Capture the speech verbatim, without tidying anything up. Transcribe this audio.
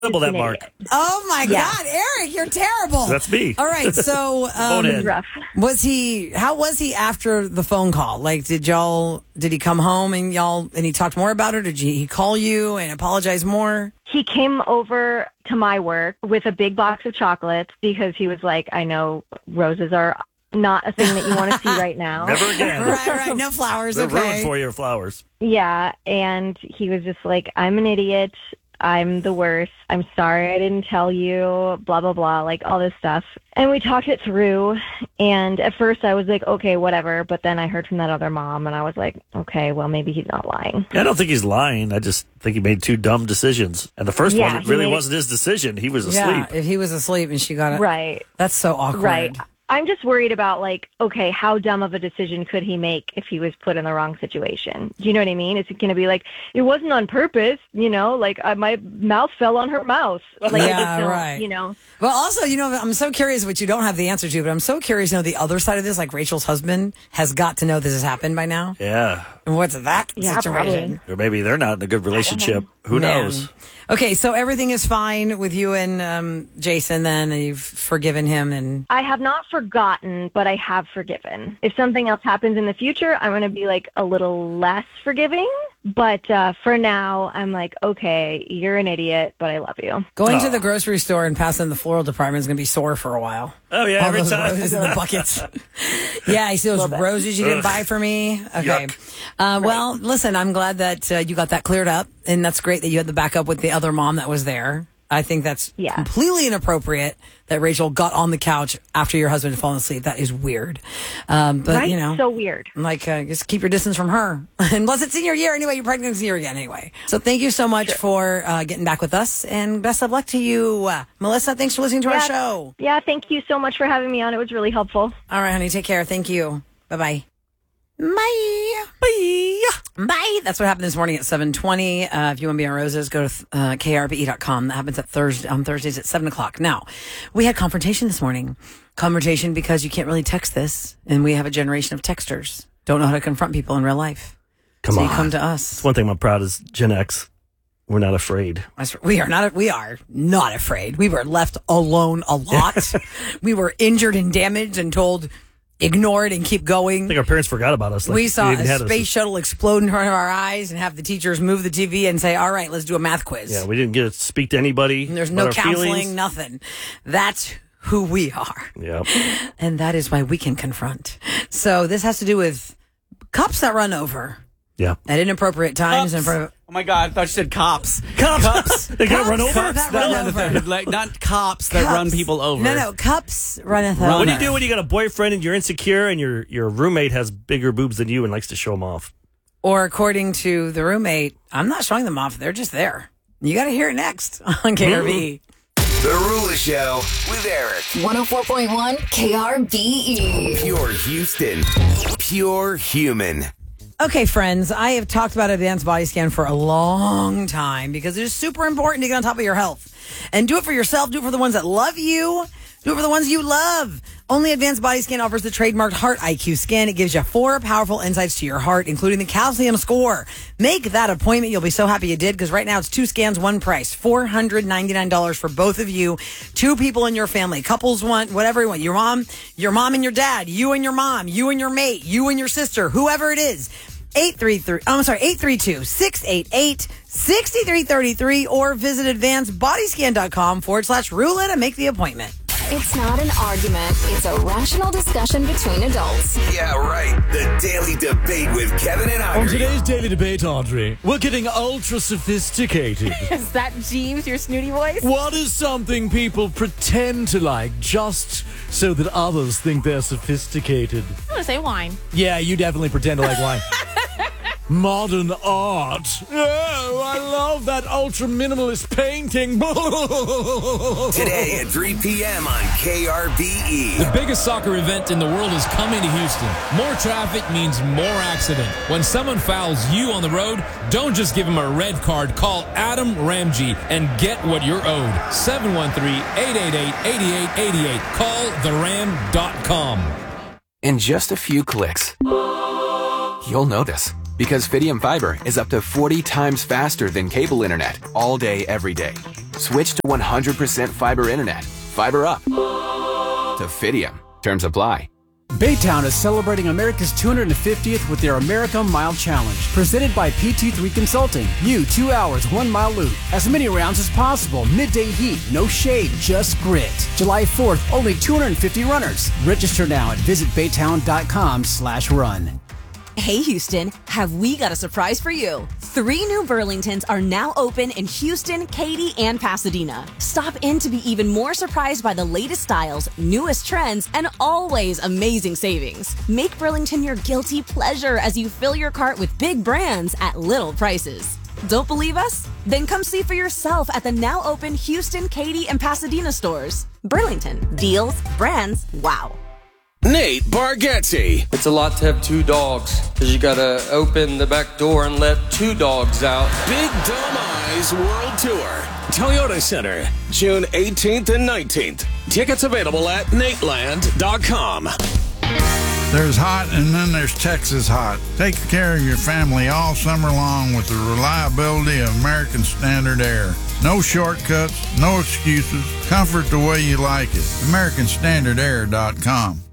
double that mark. Oh, my Yeah. God. Eric, you're terrible. That's me. All right. So, um, Bonehead. Rough. was he, how was he after the phone call? Like, did y'all, did he come home and y'all, and he talked more about it? Or did he call you and apologize more? He came over to my work with a big box of chocolates because he was like, I know roses are not a thing that you want to see right now. Never again. Right, right. No flowers. They're Okay. ruined for your flowers. Yeah, and he was just like, I'm an idiot. I'm the worst. I'm sorry I didn't tell you, blah, blah, blah, like all this stuff. And we talked it through. And at first I was like, okay, whatever. But then I heard from that other mom and I was like, okay, well, maybe he's not lying. I don't think he's lying. I just think he made two dumb decisions. And the first Yeah, one he really made- wasn't his decision. He was asleep. Yeah. If he was asleep and she got it. Right, That's so awkward. right. I'm just worried about, like, okay, how dumb of a decision could he make if he was put in the wrong situation? Do you know what I mean? Is it going to be like, it wasn't on purpose, you know, like I, my mouth fell on her mouth. Like, I Yeah, just don't, right. You know? Well, also, you know, I'm so curious, which you don't have the answer to, but I'm so curious to know the other side of this. Like Rachel's husband has got to know this has happened by now. Yeah. And what's that Yeah, situation? Or maybe they're not in a good relationship. Who Man. knows? Okay, so everything is fine with you and um, Jason then, and you've forgiven him. And I have not forgotten, but I have forgiven. If something else happens in the future, I'm going to be like a little less forgiving. But uh, for now, I'm like, okay, you're an idiot, but I love you. going Oh. to the grocery store and passing the floral department is going to be sore for a while. Oh, yeah, All every those time. roses in the buckets. Yeah, I see those Little bit. roses you didn't Ugh. buy for me. Okay. Yuck. Uh, well, listen, I'm glad that uh, you got that cleared up, and that's great that you had the backup with the other mom that was there. I think that's Yeah. completely inappropriate that Rachel got on the couch after your husband had fallen asleep. That is weird. Um, but, Right? you know. So weird. Like, uh, just keep your distance from her. Unless it's senior year anyway, you're pregnant senior again anyway. So thank you so much for uh, getting back with us, and best of luck to you. Uh, Melissa, thanks for listening to our Yeah. show. Yeah, thank you so much for having me on. It was really helpful. All right, honey, take care. Thank you. Bye-bye. Bye. Bye. Bye. That's what happened this morning at seven twenty. Uh, if you want to be on Roses, go to uh, K R B E dot com. That happens at Thursday, on Thursdays at seven o'clock. Now, we had confrontation this morning. Confrontation because you can't really text this, and we have a generation of texters. Don't know how to confront people in real life. Come so on. you come to us. One thing I'm proud is Gen X. We're not afraid. We are not. We are not afraid. We were left alone a lot. We were injured and damaged and told ignore it and keep going. I think our parents forgot about us. Like, we saw they a even had us. space shuttle explode in front of our eyes and have the teachers move the T V and say, all right, let's do a math quiz. Yeah, we didn't get to speak to anybody. And there's about no our counseling, feelings. nothing. That's who we are. Yep. And that is why we can confront. So this has to do with cops that run over Yeah. at inappropriate times in front of Oh my God! I thought you said cops. Cops. Cups. They got Cops run over. that That run run over. like not cops that Cups. run people over. No, no, cups runneth Run- over. What do you do when you got a boyfriend and you're insecure and your your roommate has bigger boobs than you and likes to show them off? Or according to the roommate, I'm not showing them off. They're just there. You got to hear it next on K R B. Mm-hmm. The Rula Show with Eric. one oh four point one K R B E. Pure Houston. Pure human. Okay, friends, I have talked about advanced body scan for a long time because it is super important to get on top of your health. And do it for yourself. Do it for the ones that love you. Do it for the ones you love. Only Advanced Body Scan offers the trademarked Heart I Q scan. It gives you four powerful insights to your heart, including the calcium score. Make that appointment. You'll be so happy you did, because right now it's two scans, one price. four hundred ninety-nine dollars for both of you. Two people in your family. Couples want whatever you want. Your mom, your mom and your dad. You and your mom. You and your mate. You and your sister. Whoever it is. eight three three, oh, I'm sorry, eight three two, six eight eight, six three three three or visit advanced body scan dot com forward slash Rula to make the appointment. It's not an argument. It's a rational discussion between adults. Yeah, right. The Daily Debate with Kevin and On Audrey. today's Daily Debate, Audrey, we're getting ultra sophisticated. Is that Jeeves, your snooty voice? What is something people pretend to like just so that others think they're sophisticated? I'm going to say wine. Yeah, you definitely pretend to like wine. Modern art. Oh, I love that ultra minimalist painting. Today at three p.m. on K R B E. The biggest soccer event in the world is coming to Houston. More traffic means more accident. When someone fouls you on the road, don't just give him a red card. Call Adam Ramsey and get what you're owed. seven one three, eight eight eight, eight eight eight eight. Call the ram dot com. In just a few clicks, you'll know this. Because Fidium Fiber is up to forty times faster than cable internet all day, every day. Switch to one hundred percent fiber internet. Fiber up to Fidium. Terms apply. Baytown is celebrating America's two hundred fiftieth with their America Mile Challenge, presented by P T three Consulting. You, two hours, one mile loop. As many rounds as possible. Midday heat, no shade, just grit. July fourth, only two hundred fifty runners. Register now at visit baytown.com slash run. Hey Houston, have we got a surprise for you? Three new Burlingtons are now open in Houston, Katy, and Pasadena. Stop in to be even more surprised by the latest styles, newest trends, and always amazing savings. Make Burlington your guilty pleasure as you fill your cart with big brands at little prices. Don't believe us? Then come see for yourself at the now open Houston, Katy, and Pasadena stores. Burlington. Deals, brands, wow. Nate Bargatze. It's a lot to have two dogs, because you gotta open the back door and let two dogs out. Big Dumb Eyes World Tour. Toyota Center, June eighteenth and nineteenth. Tickets available at nateland dot com. There's hot and then there's Texas hot. Take care of your family all summer long with the reliability of American Standard Air. No shortcuts, no excuses. Comfort the way you like it. American Standard Air dot com.